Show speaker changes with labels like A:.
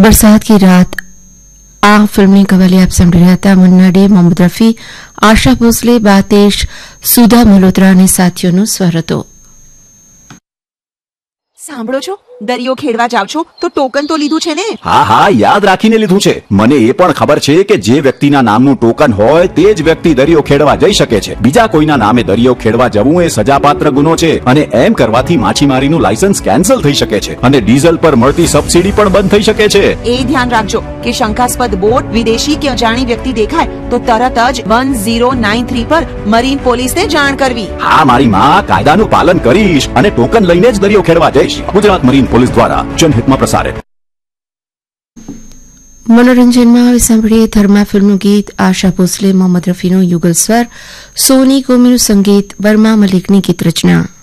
A: बरसात की रात आ फिल्मની કવાલી આપ સાંભળી રહ્યા હતા. મન્ના ડે, મોહમ્મદ રફી, આશા ભોસલે, બાતેશ, સુધા મલ્હોત્રા અને સાથીઓનો સ્વર હતો.
B: સાંભળો છો, દરિયો ખેડવા જાવ છો તો ટોકન તો લીધું છે ને?
C: હા હા, યાદ રાખીને લીધું છે. મને એ પણ ખબર છે કે જે વ્યક્તિના નામનું ટોકન હોય તે જ વ્યક્તિ દરિયો ખેડવા જઈ શકે છે. બીજા કોઈના નામે દરિયો ખેડવા જવું એ સજાપાત્ર ગુનો છે અને એમ કરવાથી માછીમારીનું લાયસન્સ કેન્સલ થઈ શકે છે અને ડીઝલ પર મળતી સબસિડી પણ બંધ થઈ શકે છે.
B: એ ધ્યાન રાખજો કે શંકાસ્પદ બોટ, વિદેશી કે અજાણી વ્યક્તિ દેખાય તો તરત જ 1093 પર મરીન પોલીસને જાણ કરવી.
C: હા મારી માં, કાયદાનું પાલન કરીશ અને ટોકન લઈને જ દરિયો ખેડવા જઈશ. ગુજરાત મરીન પોલીસ દ્વારા જનહિતમાં પ્રસારિત.
A: મનોરંજનમાં હવે સાંભળીએ ધર્મા ફિલ્મનું ગીત. આશા ભોસલે, મોહમ્મદ રફીનો યુગલ સ્વર, સોની કોમીનું સંગીત, વર્મા મલિકની ગીત રચના.